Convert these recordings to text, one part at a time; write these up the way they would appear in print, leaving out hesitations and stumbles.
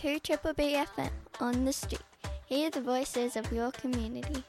to Triple B FM on the street. Hear the voices of your community.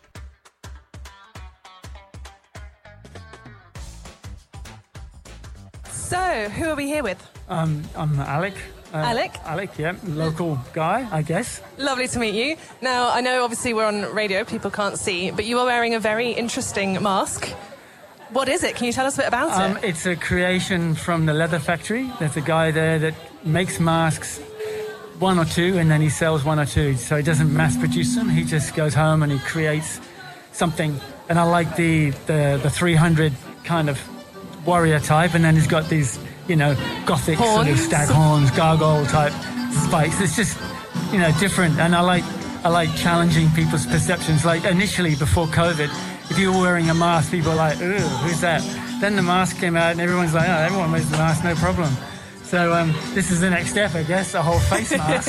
So, who are we here with? I'm Alec. Alec? Alec, yeah, local guy, I guess. Lovely to meet you. Now, I know obviously we're on radio, people can't see, but you are wearing a very interesting mask. What is it? Can you tell us a bit about it? It's a creation from the leather factory. There's a guy there that makes masks, one or two, and then he sells one or two. So he doesn't mass produce them. He just goes home and he creates something. And I like the 300 kind of warrior type, and then he's got these, gothic sort of stag horns, gargoyle type spikes. It's just, different. And I like challenging people's perceptions. Like initially before COVID, if you were wearing a mask, people were like, "Ooh, who's that?" Then the mask came out, and everyone's like, "Oh, everyone wears the mask, no problem." So this is the next step, I guess, a whole face mask.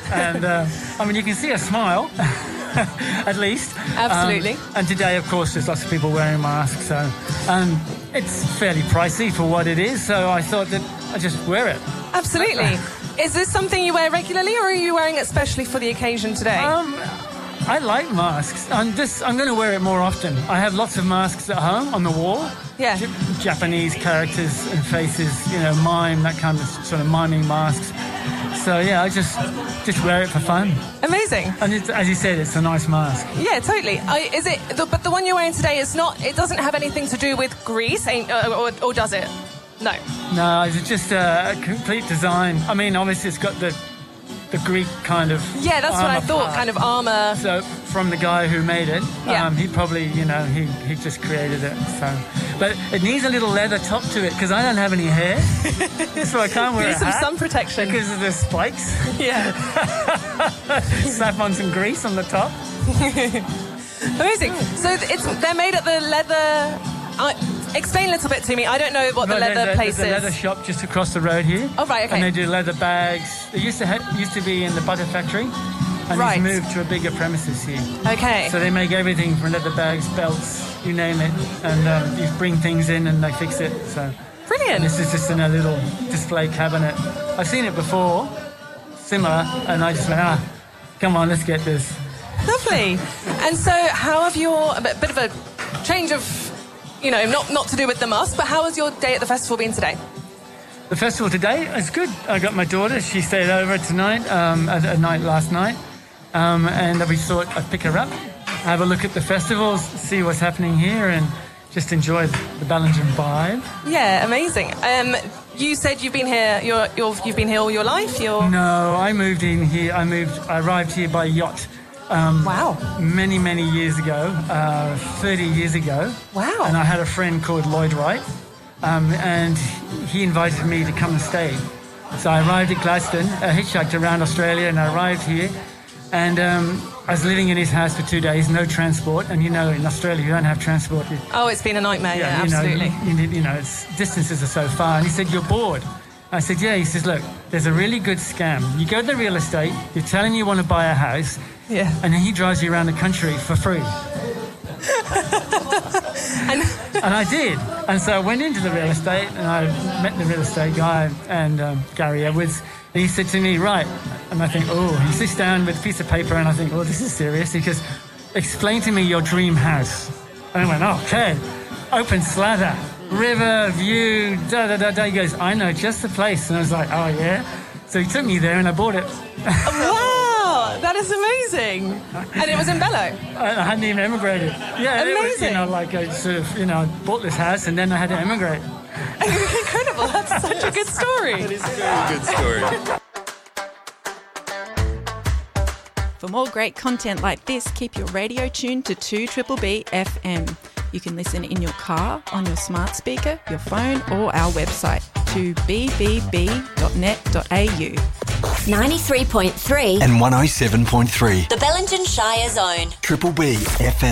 And you can see a smile, at least. Absolutely. And today, of course, there's lots of people wearing masks. So it's fairly pricey for what it is. So I thought that I'd just wear it. Absolutely. Is this something you wear regularly, or are you wearing it specially for the occasion today? I like masks. I'm going to wear it more often. I have lots of masks at home on the wall. Yeah. Japanese characters and faces, mime, that kind of sort of miming masks. So, yeah, I just wear it for fun. Amazing. And as you said, it's a nice mask. Yeah, totally. But the one you're wearing today it doesn't have anything to do with Greece, or does it? No. No, it's just a complete design. I mean, obviously it's got the Greek kind of yeah, that's what I thought, part. kind of armour. So from the guy who made it, he probably, he just created it. So, but it needs a little leather top to it because I don't have any hair, so I can't wear a hat. Some sun protection because of the spikes. Yeah. Slap on some grease on the top. Amazing. So they're made at the leather. Explain a little bit to me. I don't know what the leather place is. There's a leather shop just across the road here. Oh, right, okay. And they do leather bags. They used to be in the butter factory. And it's moved to a bigger premises here. Okay. So they make everything from leather bags, belts, you name it. And you bring things in and they fix it. So brilliant. And this is just in a little display cabinet. I've seen it before, similar, and I just went, come on, let's get this. Lovely. And so how have a bit of a change of... not to do with the mask, but how has your day at the festival been today? The festival today is good. I got my daughter. She stayed over tonight, at night last night. And we thought I'd pick her up, have a look at the festivals, see what's happening here, and just enjoy the Ballingen vibe. Yeah, amazing. You said you've been here. You've been here all your life. No, I moved in here. I arrived here by yacht. Wow. Many, many years ago, 30 years ago. Wow. And I had a friend called Lloyd Wright, and he invited me to come and stay. So I arrived at Gladstone, hitchhiked around Australia, and I arrived here. And I was living in his house for 2 days, no transport. And, in Australia, you don't have transport. It's been a nightmare, yeah, absolutely. Distances are so far. And he said, "You're bored." I said, "Yeah." He says, "Look, there's a really good scam. You go to the real estate, you tell him you want to buy a house, and then he drives you around the country for free." And I did. And so I went into the real estate and I met the real estate guy and Gary Edwards. And he said to me, "Right." And I think, he sits down with a piece of paper and I think, this is serious. He goes, "Explain to me your dream house." And I went, "Okay." Open slather. River, view, da-da-da-da. He goes, "I know just the place." And I was like, "Oh, yeah?" So he took me there and I bought it. Wow, that is amazing. And it was in Bello? I hadn't even emigrated. Yeah, amazing. It was, I sort of, I bought this house and then I had to emigrate. Incredible. That's such a good story. That is a very good story. For more great content like this, keep your radio tuned to 2BBB FM. You can listen in your car, on your smart speaker, your phone, or our website, 2bbb.net.au. 93.3 and 107.3. The Bellingen Shire Zone. Triple B FM.